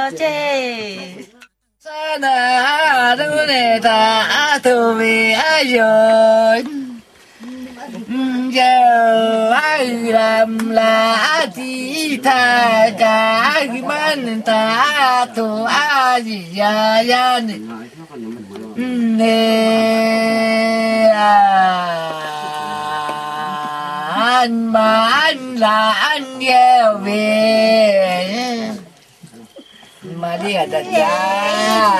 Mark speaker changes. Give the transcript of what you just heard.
Speaker 1: Chê.
Speaker 2: Sana đâu nè ta thu vì ai rồi giờ ai làm là chỉ tha cả cái bên ta thu ai gì ya nè anh mà anh là anh gheo về mà đi ở đất